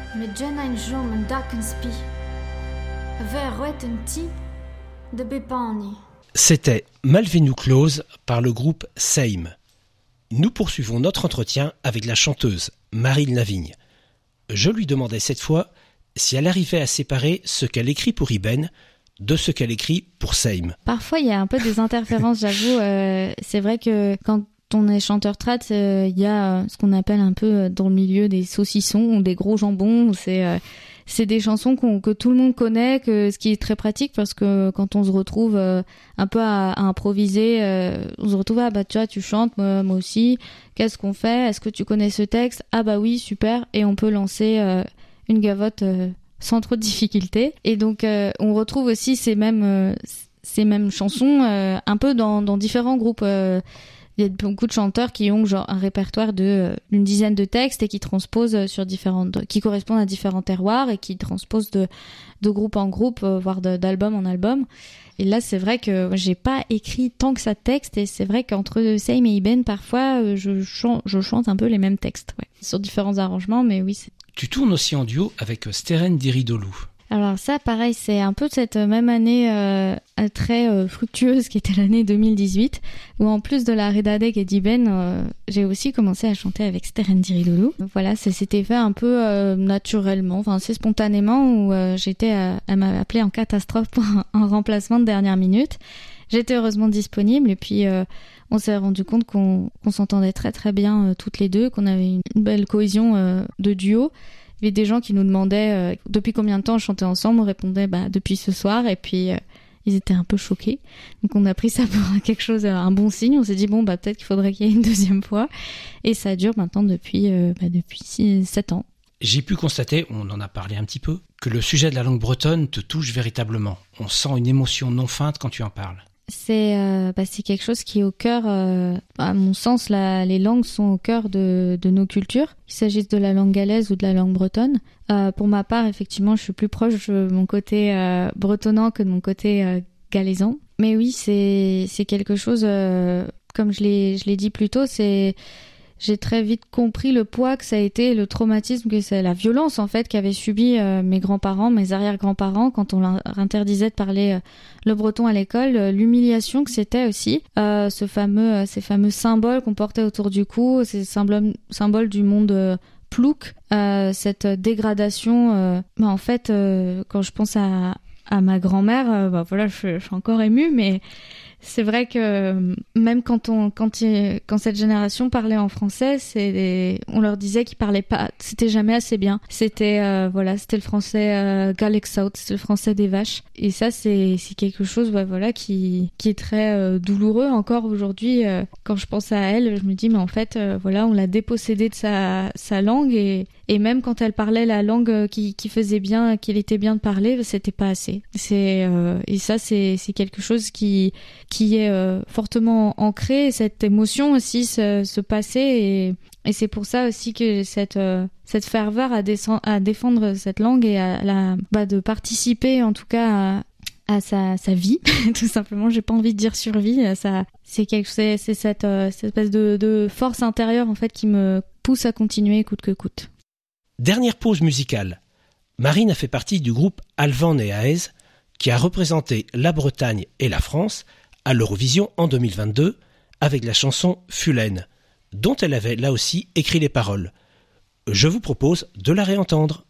Met jen ein jom en dak en spi. Ver rouet en ti de Bepani. C'était Malvenu Close par le groupe Same. Nous poursuivons notre entretien avec la chanteuse Marine Lavigne. Je lui demandais cette fois si elle arrivait à séparer ce qu'elle écrit pour Iben de ce qu'elle écrit pour Same. Parfois, il y a un peu des interférences, j'avoue. C'est vrai que quand on est chanteur trad, il y a ce qu'on appelle un peu dans le milieu des saucissons ou des gros jambons. C'est des chansons que tout le monde connaît, ce qui est très pratique parce que quand on se retrouve un peu à improviser, on se retrouve tu vois, tu chantes, moi aussi. Qu'est-ce qu'on fait ? Est-ce que tu connais ce texte ? Ah bah oui, super. Et on peut lancer une gavotte sans trop de difficulté. Et donc on retrouve aussi ces mêmes chansons un peu dans différents groupes. Il y a beaucoup de chanteurs qui ont genre un répertoire d'une dizaine de textes et qui transposent qui correspondent à différents terroirs et qui transposent de groupe en groupe, voire d'album en album. Et là, c'est vrai que j'ai pas écrit tant que ça de textes et c'est vrai qu'entre Same et Iben, parfois, je chante un peu les mêmes textes, ouais. Sur différents arrangements, mais oui. Tu tournes aussi en duo avec Steren Diridolu. Alors ça, pareil, c'est un peu de cette même année très fructueuse qui était l'année 2018, où en plus de la Redadeg et d'Iben, j'ai aussi commencé à chanter avec Steren Diridolu. Voilà, ça s'était fait un peu naturellement, enfin assez spontanément, où elle m'a appelé en catastrophe pour un remplacement de dernière minute. J'étais heureusement disponible et puis on s'est rendu compte qu'on s'entendait très très bien toutes les deux, qu'on avait une belle cohésion de duo. Il y avait des gens qui nous demandaient depuis combien de temps on chantait ensemble. On répondait depuis ce soir et puis ils étaient un peu choqués. Donc on a pris ça pour un bon signe. On s'est dit peut-être qu'il faudrait qu'il y ait une deuxième fois. Et ça dure maintenant depuis 7 ans. J'ai pu constater, on en a parlé un petit peu, que le sujet de la langue bretonne te touche véritablement. On sent une émotion non feinte quand tu en parles. C'est quelque chose qui est au cœur, à mon sens, les langues sont au cœur de nos cultures, qu'il s'agisse de la langue galaise ou de la langue bretonne. Pour ma part, effectivement, je suis plus proche de mon côté bretonnant que de mon côté galaisan. Mais oui, c'est quelque chose, comme je l'ai dit plus tôt, j'ai très vite compris le poids que ça a été, le traumatisme que c'est, la violence en fait qu'avaient subi mes grands-parents, mes arrière-grands-parents quand on leur interdisait de parler le breton à l'école, l'humiliation que c'était aussi, ces fameux symboles qu'on portait autour du cou, ces symboles du monde plouc, cette dégradation. En fait, quand je pense à ma grand-mère, je suis encore émue, mais c'est vrai que même quand cette génération parlait en français, on leur disait qu'ils parlaient pas, c'était jamais assez bien. C'était c'était le français Galexaut, c'était le français des vaches. Et ça c'est quelque chose qui est très douloureux encore aujourd'hui. Quand je pense à elle, je me dis mais en fait on l'a dépossédée de sa langue et même quand elle parlait la langue qui faisait bien, qu'il était bien de parler, c'était pas assez. Et ça c'est quelque chose qui est fortement ancré, cette émotion aussi, ce passé, et c'est pour ça aussi que cette ferveur à défendre cette langue et de participer en tout cas à sa vie, tout simplement. J'ai pas envie de dire survie, c'est cette espèce de force intérieure en fait qui me pousse à continuer coûte que coûte. Dernière pause musicale. Marine a fait partie du groupe Alvan et Aez qui a représenté la Bretagne et la France à l'Eurovision en 2022 avec la chanson Fulaine, dont elle avait là aussi écrit les paroles. Je vous propose de la réentendre.